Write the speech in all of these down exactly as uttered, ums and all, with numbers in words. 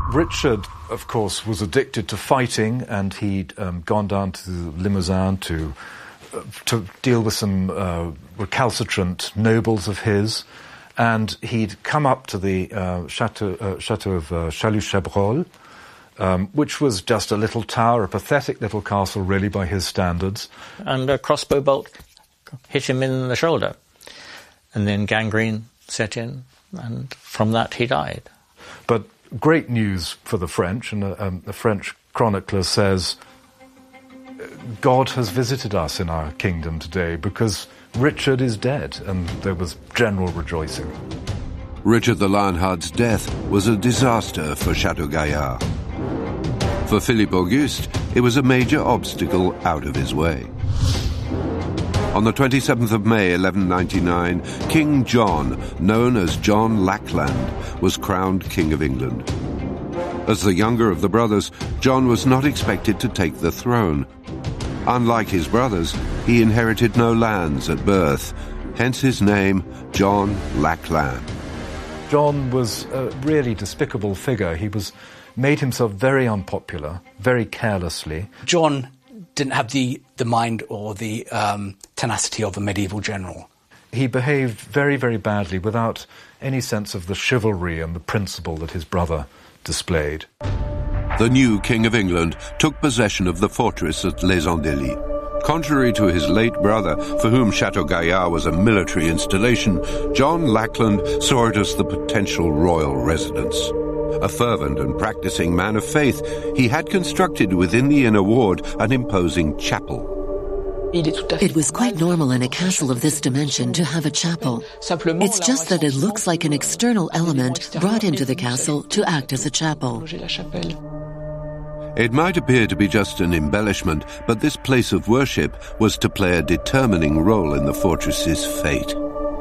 Richard, of course, was addicted to fighting, and he'd um, gone down to Limousin to uh, to deal with some uh, recalcitrant nobles of his, and he'd come up to the uh, chateau, uh, chateau of uh, Chalus-Chabrol, um, which was just a little tower, a pathetic little castle, really, by his standards. And a crossbow bolt hit him in the shoulder, and then gangrene set in, and from that he died. But great news for the French, and a, um, a French chronicler says, God has visited us in our kingdom today because Richard is dead, and there was general rejoicing. Richard the Lionheart's death was a disaster for Chateau Gaillard. For Philippe Auguste, it was a major obstacle out of his way. On the twenty-seventh of May, eleven ninety-nine, King John, known as John Lackland, was crowned King of England. As the younger of the brothers, John was not expected to take the throne. Unlike his brothers, he inherited no lands at birth, hence his name, John Lackland. John was a really despicable figure. He was made himself very unpopular, very carelessly. John didn't have the, the mind or the um, tenacity of a medieval general. He behaved very, very badly without any sense of the chivalry and the principle that his brother displayed. The new King of England took possession of the fortress at Les Andelys. Contrary to his late brother, for whom Chateau Gaillard was a military installation, John Lackland saw it as the potential royal residence. A fervent and practicing man of faith, he had constructed within the inner ward an imposing chapel. It was quite normal in a castle of this dimension to have a chapel. It's just that it looks like an external element brought into the castle to act as a chapel. It might appear to be just an embellishment, but this place of worship was to play a determining role in the fortress's fate.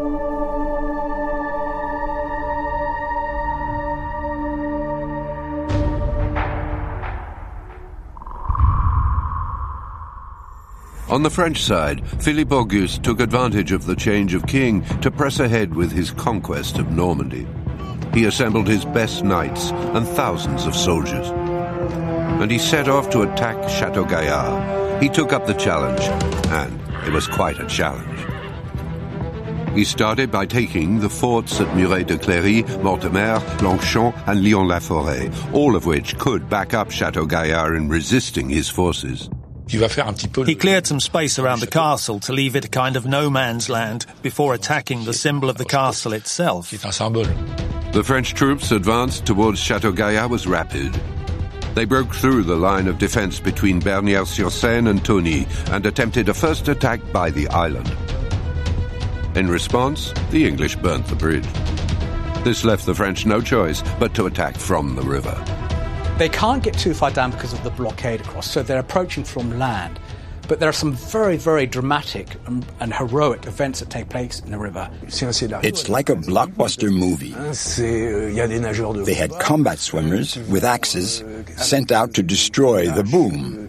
On the French side, Philippe Auguste took advantage of the change of king to press ahead with his conquest of Normandy. He assembled his best knights and thousands of soldiers, and he set off to attack Chateau Gaillard. He took up the challenge, and it was quite a challenge. He started by taking the forts at Muret-de-Cléry, Mortemer, Longchamp, and Lyon-la-Forêt, all of which could back up Chateau Gaillard in resisting his forces. He cleared some space around the castle to leave it a kind of no-man's land before attacking the symbol of the castle itself. The French troops advanced towards Chateau Gaillard was rapid. They broke through the line of defense between Bernières-sur-Seine and Tony and attempted a first attack by the island. In response, the English burnt the bridge. This left the French no choice but to attack from the river. They can't get too far down because of the blockade across, so they're approaching from land. But there are some very, very dramatic and, and heroic events that take place in the river. It's like a blockbuster movie. They had combat swimmers with axes sent out to destroy the boom.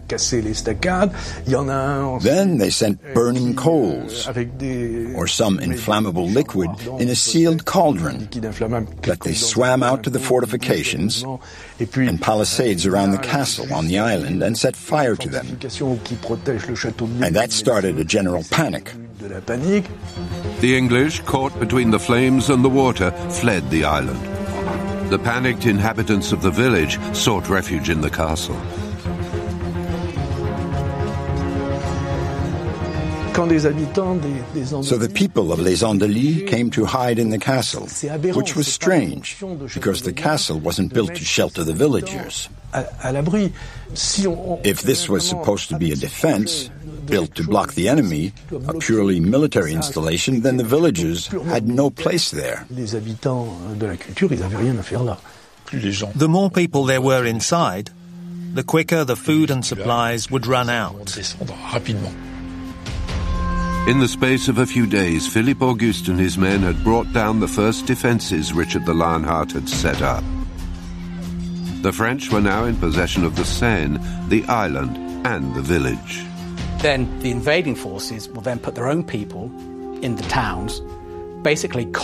Then they sent burning coals or some inflammable liquid in a sealed cauldron that they swam out to the fortifications and palisades around the castle on the island and set fire to them. And that started a general panic. The English, caught between the flames and the water, fled the island. The panicked inhabitants of the village sought refuge in the castle. So the people of Les Andelys came to hide in the castle, which was strange, because the castle wasn't built to shelter the villagers. If this was supposed to be a defense, built to block the enemy, a purely military installation, then the villagers had no place there. The more people there were inside, the quicker the food and supplies would run out. In the space of a few days, Philippe Auguste and his men had brought down the first defences Richard the Lionheart had set up. The French were now in possession of the Seine, the island, and the village. Then the invading forces will then put their own people in the towns, basically